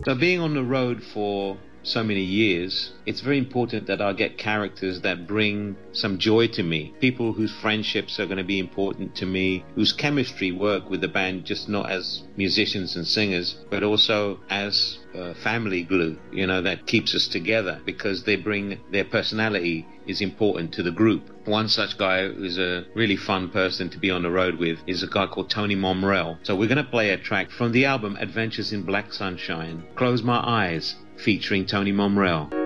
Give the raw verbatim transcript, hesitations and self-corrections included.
So being on the road for so many years, it's very important that I get characters that bring some joy to me. People whose friendships are going to be important to me, whose chemistry work with the band, just not as musicians and singers, but also as uh, family glue, you know, that keeps us together because they bring their personality is important to the group. One such guy who's a really fun person to be on the road with is a guy called Tony Momrelle. So we're going to play a track from the album Adventures in Black Sunshine, Close My Eyes, featuring Tony Momrelle.